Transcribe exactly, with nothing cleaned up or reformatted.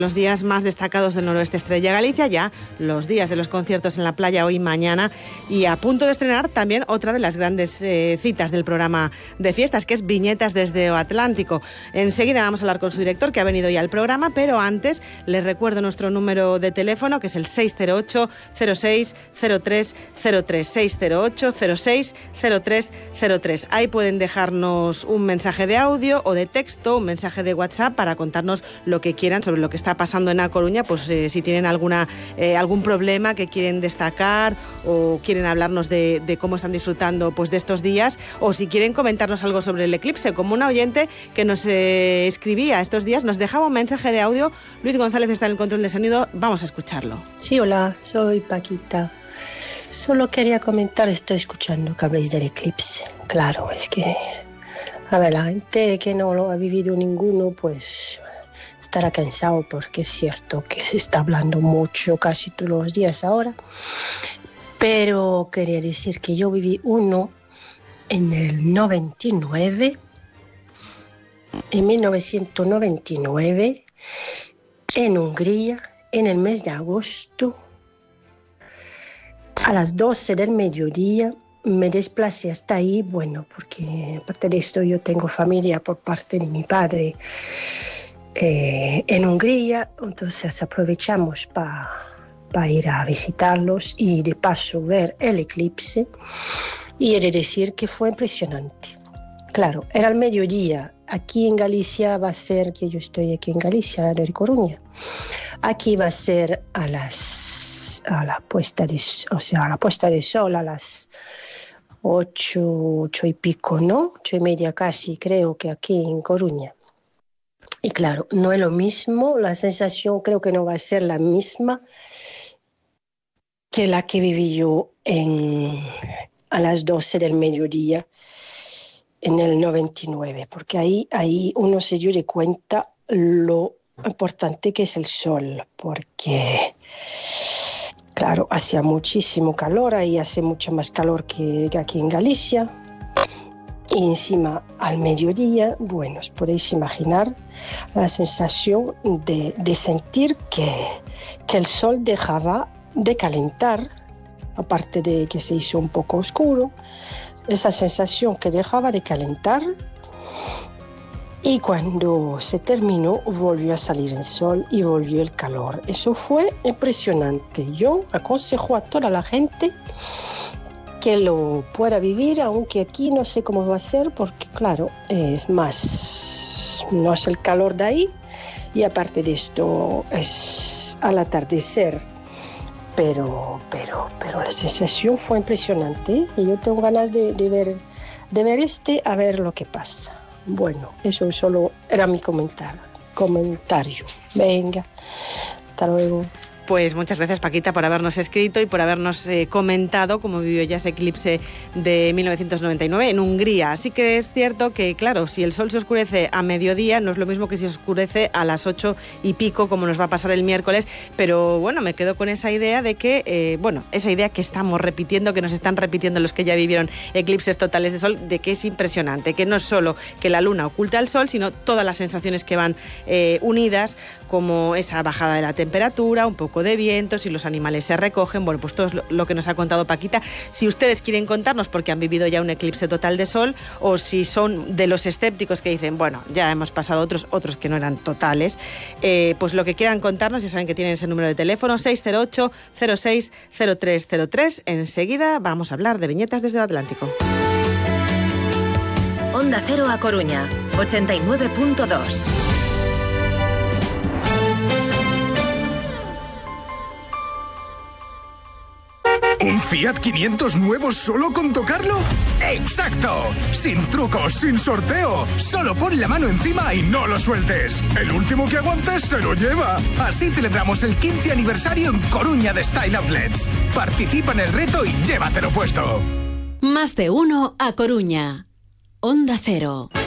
Los días más destacados del Noroeste Estrella Galicia, ya los días de los conciertos en la playa hoy y mañana, y a punto de estrenar también otra de las grandes eh, citas del programa de fiestas, que es Viñetas desde o Atlántico. Enseguida vamos a hablar con su director, que ha venido ya al programa, pero antes les recuerdo nuestro número de teléfono, que es el seis cero ocho, cero seis, cero tres cero tres, seis cero ocho, cero seis, cero tres cero tres. Ahí pueden dejarnos un mensaje de audio o de texto, un mensaje de WhatsApp para contarnos lo que quieran sobre lo que está pasando en A Coruña, pues eh, si tienen alguna eh, algún problema que quieren destacar o quieren hablarnos de, de cómo están disfrutando pues de estos días, o si quieren comentarnos algo sobre el eclipse, como una oyente que nos eh, escribía estos días, nos dejaba un mensaje de audio. Luis González está en el control de sonido, vamos a escucharlo. Sí, hola, soy Paquita. Solo quería comentar, estoy escuchando que habléis del eclipse. Claro, es que, a ver, la gente que no lo ha vivido ninguno, pues estará cansado, porque es cierto que se está hablando mucho casi todos los días ahora, pero quería decir que yo viví uno en el noventa y nueve, en mil novecientos noventa y nueve, en Hungría, en el mes de agosto, a las doce del mediodía. Me desplacé hasta ahí, bueno, porque aparte de esto yo tengo familia por parte de mi padre Eh, en Hungría, entonces aprovechamos para pa ir a visitarlos y de paso ver el eclipse, y he de decir que fue impresionante. Claro, era al mediodía. Aquí en Galicia va a ser, que yo estoy aquí en Galicia, de Coruña, aquí va a ser a las a la puesta de, o sea, a la puesta de sol a las ocho, ocho y pico, ¿no? Ocho y media casi, creo que aquí en Coruña. Y claro, no es lo mismo, la sensación creo que no va a ser la misma que la que viví yo en, a las doce del mediodía en el noventa y nueve, porque ahí, ahí uno se dio de cuenta lo importante que es el sol, porque claro, hacía muchísimo calor, ahí hace mucho más calor que, que aquí en Galicia. Y encima, al mediodía, bueno, os podéis imaginar la sensación de, de sentir que, que el sol dejaba de calentar, aparte de que se hizo un poco oscuro, esa sensación que dejaba de calentar, y cuando se terminó volvió a salir el sol y volvió el calor. Eso fue impresionante. Yo aconsejo a toda la gente que lo pueda vivir, aunque aquí no sé cómo va a ser, porque claro, es más, no es el calor de ahí, y aparte de esto es al atardecer, pero, pero, pero la sensación fue impresionante, y yo tengo ganas de, de ver, de ver este, a ver lo que pasa. Bueno, eso solo era mi comentario, comentario. Venga, hasta luego. Pues muchas gracias, Paquita, por habernos escrito y por habernos eh, comentado cómo vivió ya ese eclipse de mil novecientos noventa y nueve en Hungría. Así que es cierto que, claro, si el sol se oscurece a mediodía, no es lo mismo que si se oscurece a las ocho y pico, como nos va a pasar el miércoles. Pero bueno, me quedo con esa idea de que, eh, bueno, esa idea que estamos repitiendo, que nos están repitiendo los que ya vivieron eclipses totales de sol, de que es impresionante, que no es solo que la luna oculta el sol, sino todas las sensaciones que van eh, unidas, como esa bajada de la temperatura, un poco de viento, si los animales se recogen, bueno, pues todo es lo que nos ha contado Paquita. Si ustedes quieren contarnos porque han vivido ya un eclipse total de sol, o si son de los escépticos que dicen, bueno, ya hemos pasado otros, otros que no eran totales, eh, pues lo que quieran contarnos, ya saben que tienen ese número de teléfono, seis cero ocho, cero seis, cero tres cero tres. Enseguida vamos a hablar de Viñetas desde el Atlántico. Onda Cero A Coruña, ochenta y nueve punto dos. ¿Un Fiat quinientos nuevo solo con tocarlo? ¡Exacto! Sin trucos, sin sorteo. Solo pon la mano encima y no lo sueltes. El último que aguantes se lo lleva. Así celebramos el quince aniversario en Coruña de Style Outlets. Participa en el reto y llévatelo puesto. Más de uno A Coruña. Onda Cero.